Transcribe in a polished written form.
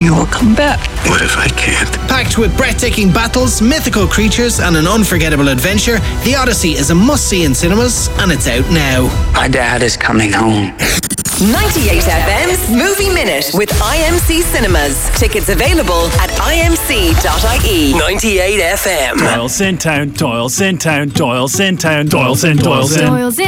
you'll come back. What if I can't? Packed with breathtaking battles, mythical creatures, and an unforgettable adventure, The Odyssey is a must-see in cinemas, and it's out now. My dad is coming home. 98 FM's Movie Minute with IMC Cinemas. Tickets available at imc.ie. 98 FM. Doyle's in town, Doyle's in town, Doyle's in town, Doyle's in, Doyle's in. Doyle's in